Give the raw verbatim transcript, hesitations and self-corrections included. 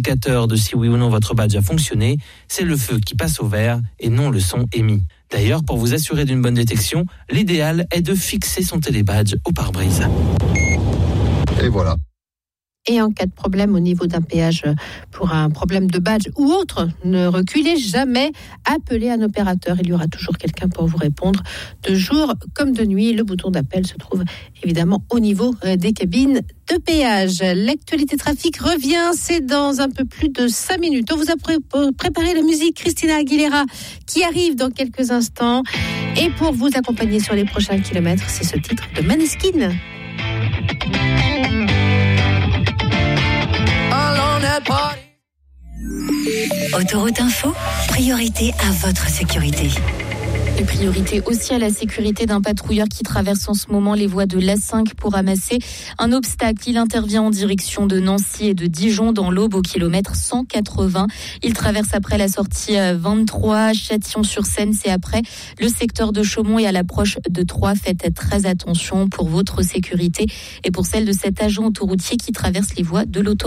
indicateur de si oui ou non votre badge a fonctionné, c'est le feu qui passe au vert et non le son émis. D'ailleurs, pour vous assurer d'une bonne détection, l'idéal est de fixer son télébadge au pare-brise. Et voilà. Et en cas de problème au niveau d'un péage pour un problème de badge ou autre, ne reculez jamais, appelez un opérateur. Il y aura toujours quelqu'un pour vous répondre de jour comme de nuit. Le bouton d'appel se trouve évidemment au niveau des cabines de péage. L'actualité trafic revient, c'est dans un peu plus de cinq minutes. On vous a pré- préparé la musique Christina Aguilera qui arrive dans quelques instants. Et pour vous accompagner sur les prochains kilomètres, c'est ce titre de Maneskin. Autoroute Info, priorité à votre sécurité. Et priorité aussi à la sécurité d'un patrouilleur qui traverse en ce moment les voies de l'A cinq pour ramasser un obstacle. Il intervient en direction de Nancy et de Dijon dans l'Aube au kilomètre cent quatre-vingts. Il traverse après la sortie vingt-trois, Châtillon-sur-Seine, c'est après le secteur de Chaumont et à l'approche de Troyes. Faites très attention pour votre sécurité et pour celle de cet agent autoroutier qui traverse les voies de l'autoroute.